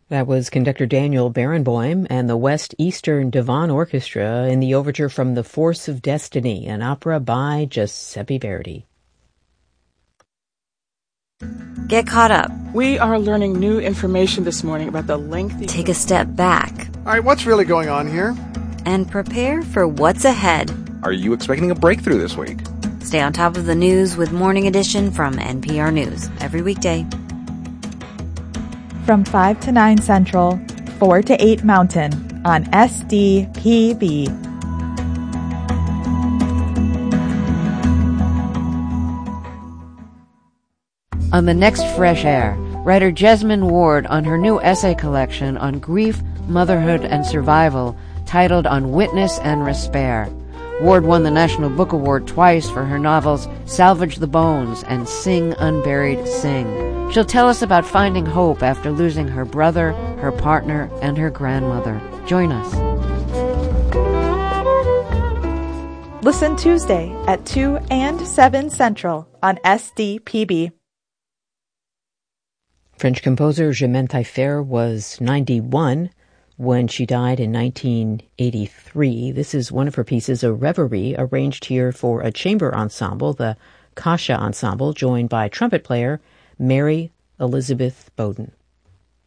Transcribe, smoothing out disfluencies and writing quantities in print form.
That was conductor Daniel Barenboim and the West Eastern Divan Orchestra in the overture from The Force of Destiny, an opera by Giuseppe Verdi. Get caught up. We are learning new information this morning about the lengthy... Take a step back. All right, what's really going on here? And prepare for what's ahead. Are you expecting a breakthrough this week? Stay on top of the news with Morning Edition from NPR News every weekday. From 5 to 9 Central, 4 to 8 Mountain on SDPB. On the next Fresh Air, writer Jesmyn Ward on her new essay collection on grief, motherhood, and survival titled On Witness and Respair. Ward won the National Book Award twice for her novels Salvage the Bones and Sing Unburied Sing. She'll tell us about finding hope after losing her brother, her partner, and her grandmother. Join us. Listen Tuesday at 2 and 7 Central on SDPB. French composer Germaine Taillefer was 91 when she died in 1983. This is one of her pieces, a reverie, arranged here for a chamber ensemble, the Kasha Ensemble, joined by trumpet player Mary Elizabeth Bowden.